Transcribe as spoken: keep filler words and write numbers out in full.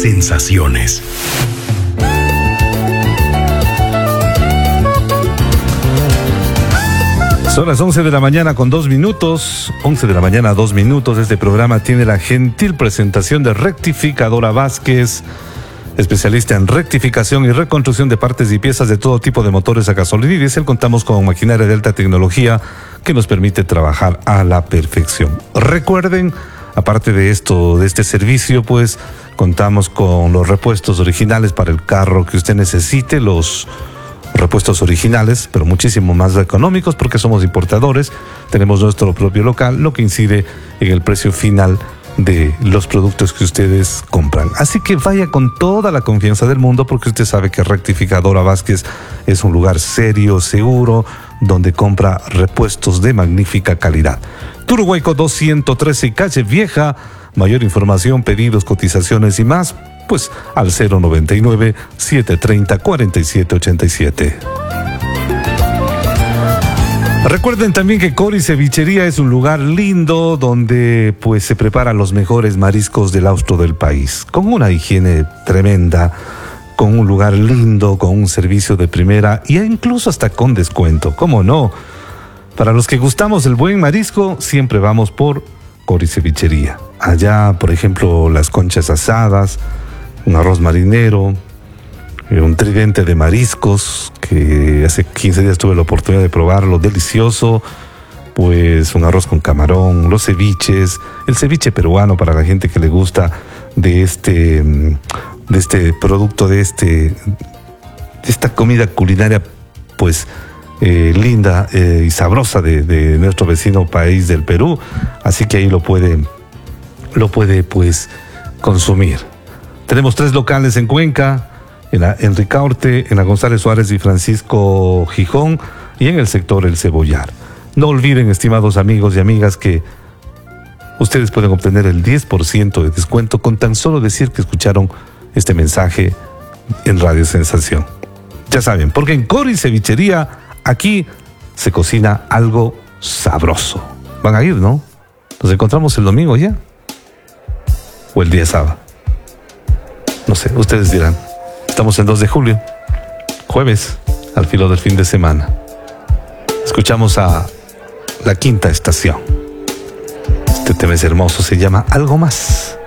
sensaciones. Son las once de la mañana con dos minutos, once de la mañana, dos minutos. Este programa tiene la gentil presentación de Rectificadora Vázquez, especialista en rectificación y reconstrucción de partes y piezas de todo tipo de motores a gasolina y diésel. Contamos con maquinaria de alta tecnología que nos permite trabajar a la perfección. Recuerden, aparte de esto, de este servicio, pues contamos con los repuestos originales para el carro que usted necesite, los repuestos originales, pero muchísimo más económicos porque somos importadores, tenemos nuestro propio local, lo que incide en el precio final de los productos que ustedes compran. Así que vaya con toda la confianza del mundo porque usted sabe que Rectificadora Vázquez es un lugar serio, seguro, donde compra repuestos de magnífica calidad. Turuhuayco doscientos trece, calle Vieja. Mayor información, pedidos, cotizaciones y más, pues al cero noventa y nueve, setecientos treinta, cuarenta y siete ochenta y siete. Recuerden también que Cori Cevichería es un lugar lindo donde pues se preparan los mejores mariscos del austro del país, con una higiene tremenda, con un lugar lindo, con un servicio de primera e incluso hasta con descuento. ¿Cómo no? Para los que gustamos el buen marisco, siempre vamos por Cori Cevichería. Allá, por ejemplo, las conchas asadas, un arroz marinero, un tridente de mariscos, que hace quince días tuve la oportunidad de probarlo, delicioso, pues un arroz con camarón, los ceviches, el ceviche peruano para la gente que le gusta de este, de este producto, de este, de esta comida culinaria, pues eh, linda eh, y sabrosa de, de nuestro vecino país del Perú, así que ahí lo puede, lo puede pues consumir. Tenemos tres locales en Cuenca, en la en Ricaurte, en la González Suárez y Francisco Gijón y en el sector El Cebollar. No olviden, estimados amigos y amigas, que ustedes pueden obtener el diez por ciento de descuento con tan solo decir que escucharon este mensaje en Radio Sensación. Ya saben, porque en Cori Cevichería, aquí se cocina algo sabroso. Van a ir, ¿no? Nos encontramos el domingo ya. O el día sábado. No sé, ustedes dirán. Estamos en dos de julio, jueves, al filo del fin de semana. Escuchamos a La Quinta Estación. Este tema es hermoso, se llama Algo Más.